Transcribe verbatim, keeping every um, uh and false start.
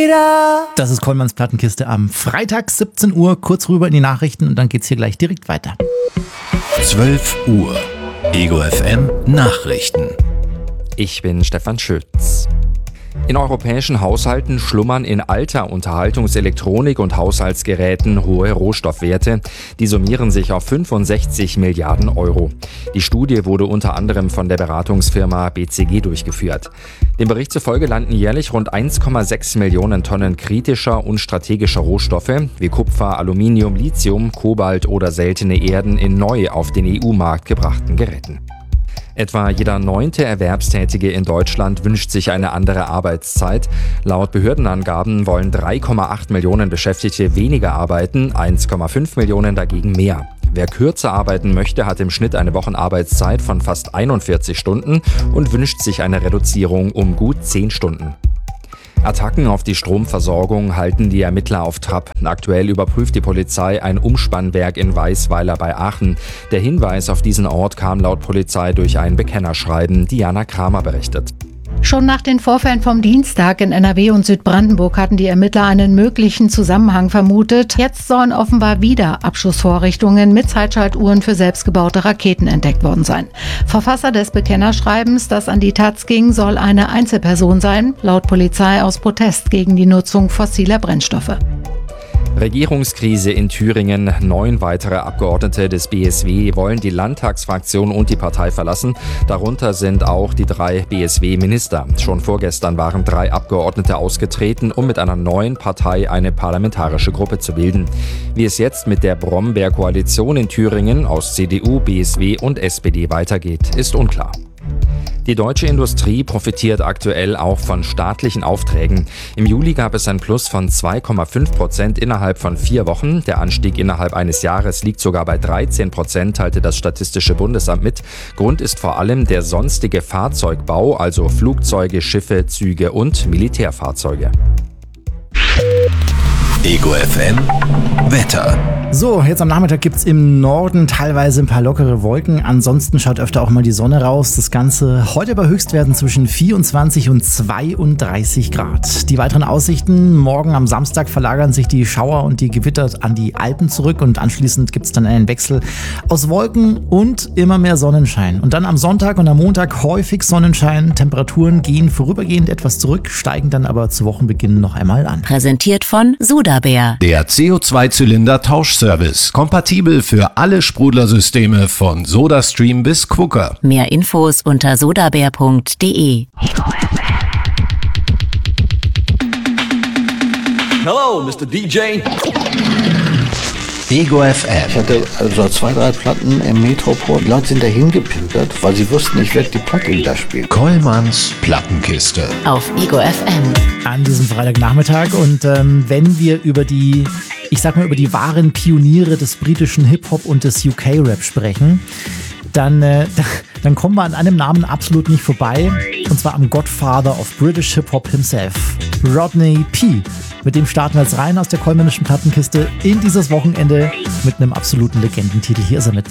wieder. Das ist Kollmanns Plattenkiste am Freitag, siebzehn Uhr, kurz rüber in die Nachrichten und dann geht's hier gleich direkt weiter. zwölf Uhr. Ego F M Nachrichten. Ich bin Stefan Schütz. In europäischen Haushalten schlummern in alter Unterhaltungselektronik und Haushaltsgeräten hohe Rohstoffwerte. Die summieren sich auf fünfundsechzig Milliarden Euro. Die Studie wurde unter anderem von der Beratungsfirma B C G durchgeführt. Dem Bericht zufolge landen jährlich rund eins Komma sechs Millionen Tonnen kritischer und strategischer Rohstoffe wie Kupfer, Aluminium, Lithium, Kobalt oder seltene Erden in neu auf den E U-Markt gebrachten Geräten. Etwa jeder neunte Erwerbstätige in Deutschland wünscht sich eine andere Arbeitszeit. Laut Behördenangaben wollen drei Komma acht Millionen Beschäftigte weniger arbeiten, eins Komma fünf Millionen dagegen mehr. Wer kürzer arbeiten möchte, hat im Schnitt eine Wochenarbeitszeit von fast einundvierzig Stunden und wünscht sich eine Reduzierung um gut zehn Stunden. Attacken auf die Stromversorgung halten die Ermittler auf Trab. Aktuell überprüft die Polizei ein Umspannwerk in Weisweiler bei Aachen. Der Hinweis auf diesen Ort kam laut Polizei durch ein Bekennerschreiben. Diana Kramer berichtet. Schon nach den Vorfällen vom Dienstag in N R W und Südbrandenburg hatten die Ermittler einen möglichen Zusammenhang vermutet. Jetzt sollen offenbar wieder Abschussvorrichtungen mit Zeitschaltuhren für selbstgebaute Raketen entdeckt worden sein. Verfasser des Bekennerschreibens, das an die Taz ging, soll eine Einzelperson sein, laut Polizei aus Protest gegen die Nutzung fossiler Brennstoffe. Regierungskrise in Thüringen. Neun weitere Abgeordnete des B S W wollen die Landtagsfraktion und die Partei verlassen. Darunter sind auch die drei B S W-Minister. Schon vorgestern waren drei Abgeordnete ausgetreten, um mit einer neuen Partei eine parlamentarische Gruppe zu bilden. Wie es jetzt mit der Brombeer-Koalition in Thüringen aus C D U, B S W und S P D weitergeht, ist unklar. Die deutsche Industrie profitiert aktuell auch von staatlichen Aufträgen. Im Juli gab es ein Plus von zwei Komma fünf Prozent innerhalb von vier Wochen. Der Anstieg innerhalb eines Jahres liegt sogar bei dreizehn Prozent, teilte das Statistische Bundesamt mit. Grund ist vor allem der sonstige Fahrzeugbau, also Flugzeuge, Schiffe, Züge und Militärfahrzeuge. Ego F M Wetter. So, jetzt am Nachmittag gibt's im Norden teilweise ein paar lockere Wolken. Ansonsten schaut öfter auch mal die Sonne raus. Das Ganze heute bei Höchstwerten zwischen vierundzwanzig und zweiunddreißig Grad. Die weiteren Aussichten: Morgen am Samstag verlagern sich die Schauer und die Gewitter an die Alpen zurück und anschließend gibt's dann einen Wechsel aus Wolken und immer mehr Sonnenschein. Und dann am Sonntag und am Montag häufig Sonnenschein. Temperaturen gehen vorübergehend etwas zurück, steigen dann aber zu Wochenbeginn noch einmal an. Präsentiert von Sodabär. Der C O zwei Zylinder Tauschservice. Kompatibel für alle Sprudlersysteme von SodaStream bis Quooker. Mehr Infos unter sodabär punkt de. Hello, Mister D J. Ego F M. Ich hatte also zwei, drei Platten im Metropol. Die Leute sind dahin gepilgert, weil sie wussten, ich werde die Platte da spielen. Kollmanns Plattenkiste. Auf Ego F M. An diesem Freitagnachmittag. Und ähm, wenn wir über die, ich sag mal, über die wahren Pioniere des britischen Hip-Hop und des U K-Rap sprechen, dann, äh, dann kommen wir an einem Namen absolut nicht vorbei. Und zwar am Godfather of British Hip-Hop himself, Rodney P. Mit dem starten wir jetzt rein aus der Kollmannischen Plattenkiste in dieses Wochenende mit einem absoluten Legendentitel. Hier ist er mit